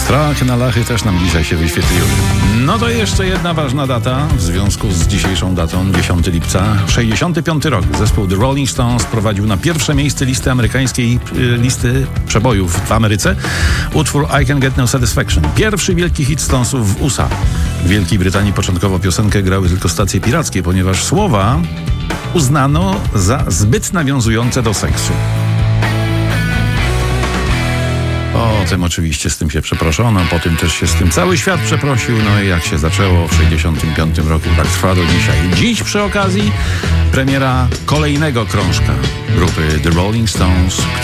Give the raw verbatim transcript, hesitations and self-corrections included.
Strach na lachy też nam dzisiaj się wyświetliły. No to jeszcze jedna ważna data w związku z dzisiejszą datą, dziesiątego lipca. sześćdziesiąty piąty rok. Zespół The Rolling Stones prowadził na pierwsze miejsce listy amerykańskiej y, listy przebojów w Ameryce utwór I Can Get No Satisfaction. Pierwszy wielki hit Stonesów w U S A. W Wielkiej Brytanii początkowo piosenkę grały tylko stacje pirackie, ponieważ słowa uznano za zbyt nawiązujące do seksu. Potem oczywiście z tym się przeproszono, po tym też się z tym cały świat przeprosił. No i jak się zaczęło w sześćdziesiątym piątym roku, tak trwa do dzisiaj. Dziś przy okazji premiera kolejnego krążka grupy The Rolling Stones,